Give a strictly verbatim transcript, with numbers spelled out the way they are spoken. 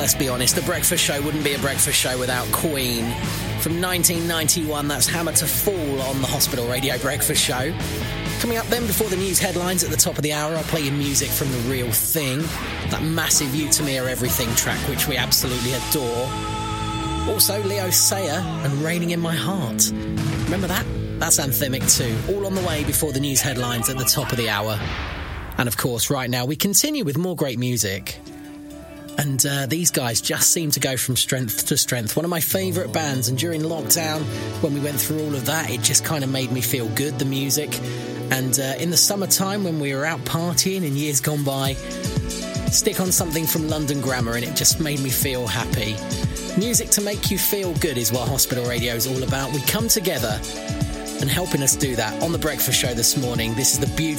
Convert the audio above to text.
let's be honest, The Breakfast Show wouldn't be a breakfast show without Queen. From nineteen ninety-one, that's Hammer to Fall on the Hospital Radio Breakfast Show. Coming up then, before the news headlines at the top of the hour, I'll play you music from The Real Thing, that massive You To Me Are Everything track, which we absolutely adore. Also, Leo Sayer and Raining in My Heart. Remember that? That's anthemic too. All on the way before the news headlines at the top of the hour. And of course, right now, we continue with more great music. And uh, these guys just seem to go from strength to strength. One of my favourite bands, and during lockdown, when we went through all of that, it just kind of made me feel good, the music. And uh, in the summertime, when we were out partying in years gone by, stick on something from London Grammar and it just made me feel happy. Music to make you feel good is what Hospital Radio is all about. We come together, and helping us do that on The Breakfast Show this morning, this is the beauty